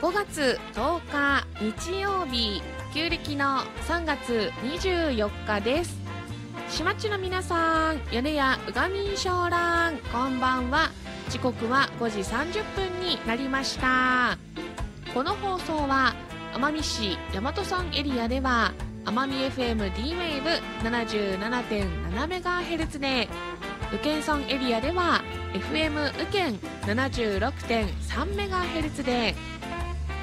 5月10日日曜日、旧暦の3月24日です。島地の皆さん、米屋うがみんしょうらん、こんばんは。時刻は5時30分になりました。この放送は奄美市大和村エリアでは奄美 FM D-Wave77.7MHz で、宇検村エリアでは FM 宇検 76.3MHz で、